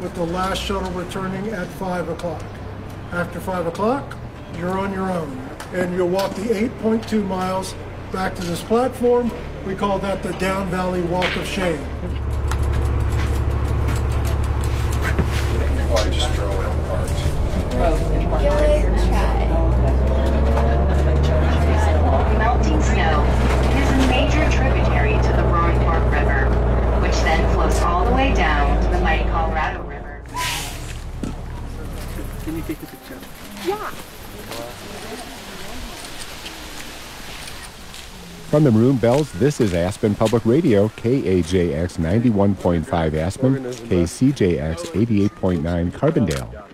with the last shuttle returning at 5 o'clock. After 5 o'clock, you're on your own, and you'll walk the 8.2 miles back to this platform. We call that the Down Valley Walk of Shame. Oh, I just drove it apart. Good try. Melting snow is a major tributary to the Roaring Fork River, which then flows all the way down to the mighty Colorado River. Can you take a picture? Yeah. From the Maroon Bells, this is Aspen Public Radio, KAJX 91.5 Aspen, KCJX 88.9 Carbondale.